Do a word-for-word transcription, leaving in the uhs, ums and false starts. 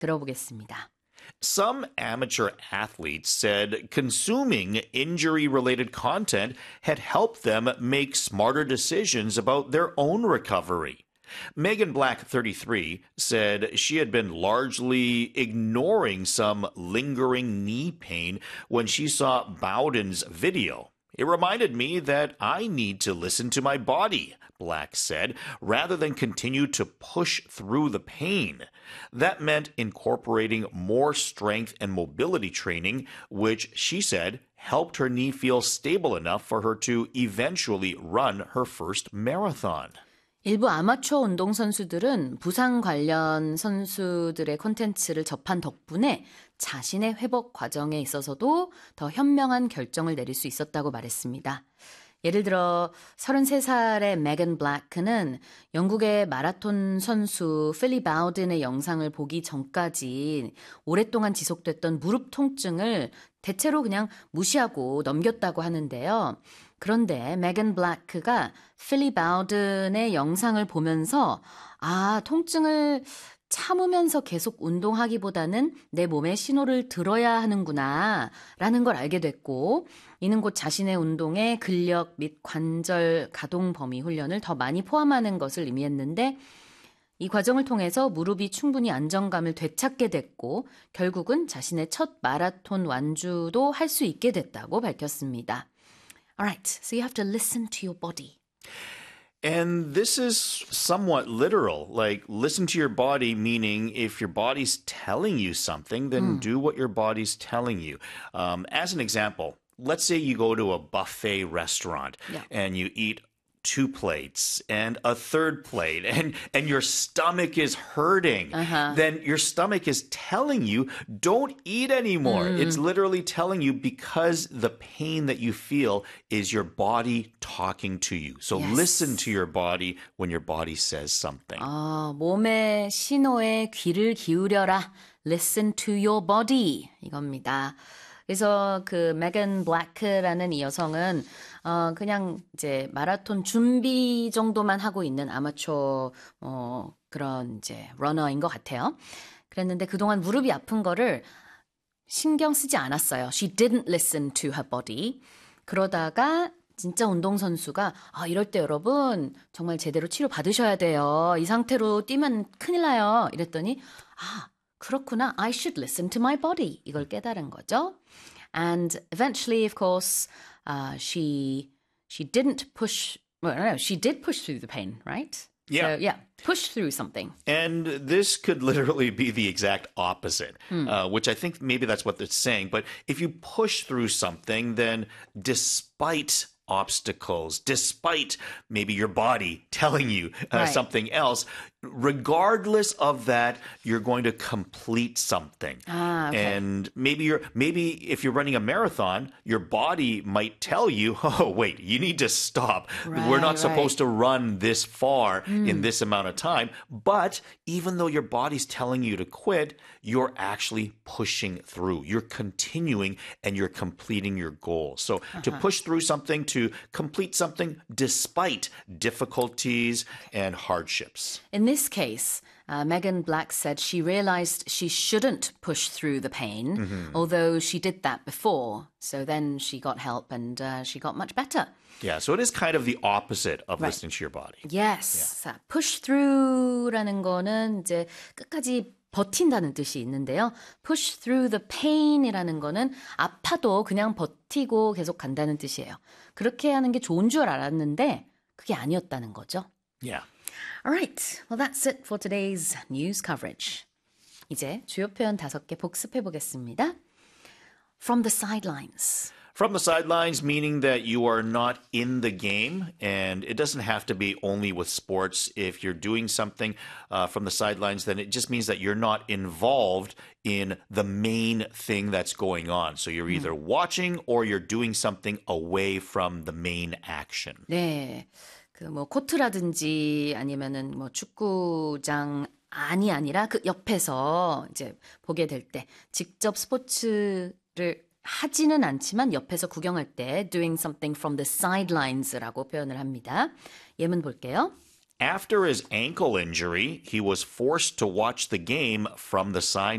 들어보겠습니다. Some amateur athletes said consuming injury-related content had helped them make smarter decisions about their own recovery. Megan Black, thirty-three, said she had been largely ignoring some lingering knee pain when she saw Bowden's video. It reminded me that I need to listen to my body, Black said, rather than continue to push through the pain. That meant incorporating more strength and mobility training, which she said helped her knee feel stable enough for her to eventually run her first marathon. 일부 아마추어 운동선수들은 부상 관련 선수들의 콘텐츠를 접한 덕분에 자신의 회복 과정에 있어서도 더 현명한 결정을 내릴 수 있었다고 말했습니다. 예를 들어 서른세 살의 메건 블랙은 영국의 마라톤 선수 필리 바우든의 영상을 보기 전까지 오랫동안 지속됐던 무릎 통증을 대체로 그냥 무시하고 넘겼다고 하는데요. 그런데 메건 블랙가 필리 바우든의 영상을 보면서 아, 통증을 참으면서 계속 운동하기보다는 내 몸의 신호를 들어야 하는구나 라는 걸 알게 됐고 이는 곧 자신의 운동에 근력 및 관절 가동 범위 훈련을 더 많이 포함하는 것을 의미했는데 이 과정을 통해서 무릎이 충분히 안정감을 되찾게 됐고 결국은 자신의 첫 마라톤 완주도 할 수 있게 됐다고 밝혔습니다. Alright, so you have to listen to your body. And this is somewhat literal, like listen to your body, meaning if your body's telling you something, then do what your body's telling you. Um, as an example, let's say you go to a buffet restaurant Yeah. and you eat two plates and a third plate and, and your stomach is hurting, Uh-huh. then your stomach is telling you, don't eat anymore. It's literally telling you because the pain that you feel is your body talking to you. So Yes. listen to your body when your body says something. 아, 몸의 신호에 귀를 기울여라. Listen to your body. 이겁니다. 그래서 그 메건 블랙라는 이 여성은 어 그냥 이제 마라톤 준비 정도만 하고 있는 아마추어 어 그런 이제 러너인 것 같아요. 그랬는데 그동안 무릎이 아픈 거를 신경 쓰지 않았어요. She didn't listen to her body. 그러다가 진짜 운동선수가 아, 이럴 때 여러분 정말 제대로 치료 받으셔야 돼요. 이 상태로 뛰면 큰일 나요. 이랬더니 아, 그렇구나. I should listen to my body. 이걸 깨달은 거죠. And eventually, of course, uh, she she didn't push. Well, no, she did push through the pain, right? Yeah. So, yeah, push through something. And this could literally be the exact opposite, uh, which I think maybe that's what it's saying. But if you push through something, then despite obstacles, despite maybe your body telling you uh, Right. something else, regardless of that, you're going to complete something. Ah, okay. And maybe you're maybe if you're running a marathon, your body might tell you, "Oh, wait, you need to stop. We're not Right, supposed to run this far in this amount of time." But even though your body's telling you to quit, you're actually pushing through. You're continuing and you're completing your goal. So to push through something, to complete something despite difficulties and hardships. In this case, uh, Megan Black said she realized she shouldn't push through the pain, although she did that before. So then she got help and uh, she got much better. Yeah, so it is kind of the opposite of Right. listening to your body. Yes. 자, push through라는 거는 이제 끝까지 버틴다는 뜻이 있는데요. push through the pain이라는 거는 아파도 그냥 버티고 계속 간다는 뜻이에요. 그렇게 하는 게 좋은 줄 알았는데 그게 아니었다는 거죠. Yeah. All right. Well, that's it for today's news coverage. 이제 주요 표현 다섯 개 복습해 보겠습니다. From the sidelines. From the sidelines, meaning that you are not in the game, and it doesn't have to be only with sports. If you're doing something uh, from the sidelines, then it just means that you're not involved in the main thing that's going on. So you're either watching or you're doing something away from the main action. 네. 그 뭐 코트라든지 아니면은 뭐 축구장 안이 아니라 그 옆에서 이제 보게 될 때 직접 스포츠를 하지는 않지만 옆에서 구경할 때 doing something from the sidelines라고 표현을 합니다. 예문 볼게요. After his ankle injury, he was forced to watch the game from the sidelines.